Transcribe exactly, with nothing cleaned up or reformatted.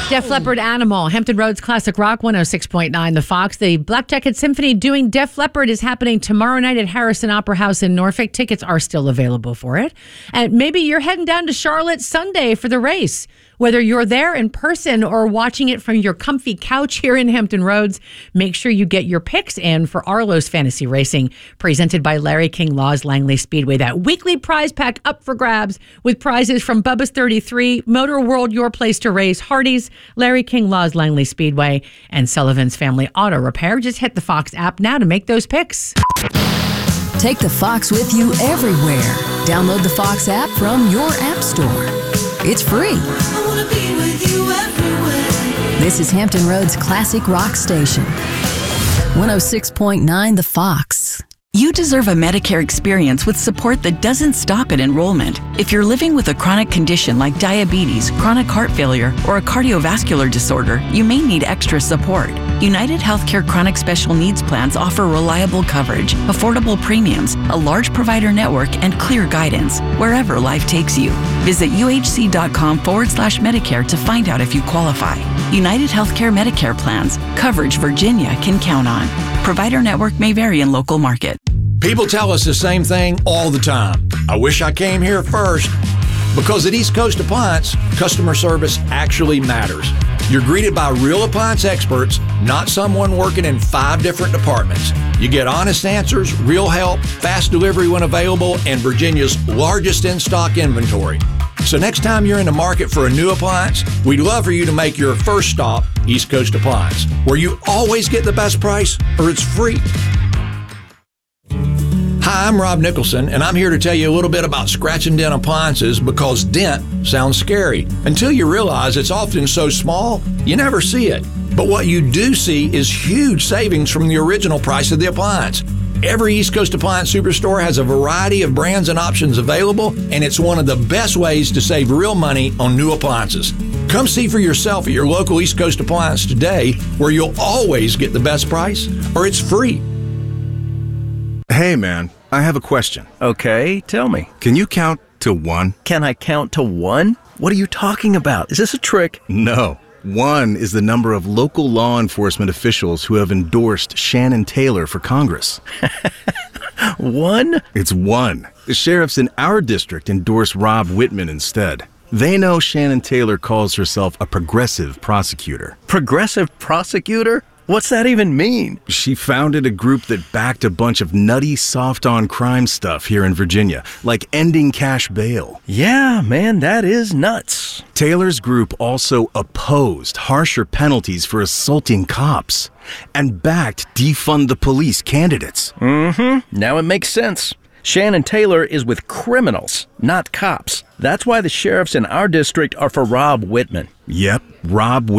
Def Leppard Animal, Hampton Roads Classic Rock, one oh six point nine The Fox. The Black Jacket Symphony doing Def Leppard is happening tomorrow night at Harrison Opera House in Norfolk. Tickets are still available for it. And maybe you're heading down to Charlotte Sunday for the race. Whether you're there in person or watching it from your comfy couch here in Hampton Roads, make sure you get your picks in for Arlo's Fantasy Racing, presented by Larry King Laws Langley Speedway. That weekly prize pack up for grabs with prizes from Bubba's thirty-three, Motor World, Your Place to Race, Hardee's, Larry King Laws Langley Speedway, and Sullivan's Family Auto Repair. Just hit the Fox app now to make those picks. Take the Fox with you everywhere. Download the Fox app from your app store. It's free. I wanna be with you everywhere. This is Hampton Roads Classic Rock Station. one oh six point nine The Fox. You deserve a Medicare experience with support that doesn't stop at enrollment. If you're living with a chronic condition like diabetes, chronic heart failure, or a cardiovascular disorder, you may need extra support. United Healthcare Chronic Special Needs Plans offer reliable coverage, affordable premiums, a large provider network, and clear guidance wherever life takes you. Visit uhc.com forward slash Medicare to find out if you qualify. United Healthcare Medicare plans. Coverage Virginia can count on. Provider network may vary in local market. People tell us the same thing all the time. I wish I came here first. Because at East Coast Appliance, customer service actually matters. You're greeted by real appliance experts, not someone working in five different departments. You get honest answers, real help, fast delivery when available, and Virginia's largest in-stock inventory. So next time you're in the market for a new appliance, we'd love for you to make your first stop East Coast Appliance, where you always get the best price or it's free. Hi, I'm Rob Nicholson, and I'm here to tell you a little bit about scratch and dent appliances because dent sounds scary until you realize it's often so small you never see it. But what you do see is huge savings from the original price of the appliance. Every East Coast Appliance Superstore has a variety of brands and options available, and it's one of the best ways to save real money on new appliances. Come see for yourself at your local East Coast Appliance today, where you'll always get the best price or it's free. Hey, man, I have a question. Okay, tell me. Can you count to one? Can I count to one? What are you talking about? Is this a trick? No. One is the number of local law enforcement officials who have endorsed Shannon Taylor for Congress. One? It's one. The sheriffs in our district endorse Rob Whitman instead. They know Shannon Taylor calls herself a progressive prosecutor. Progressive prosecutor? What's that even mean? She founded a group that backed a bunch of nutty, soft-on-crime stuff here in Virginia, like ending cash bail. Yeah, man, that is nuts. Taylor's group also opposed harsher penalties for assaulting cops and backed defund the police candidates. Mm-hmm. Now it makes sense. Shannon Taylor is with criminals, not cops. That's why the sheriffs in our district are for Rob Whitman. Yep, Rob Whitman.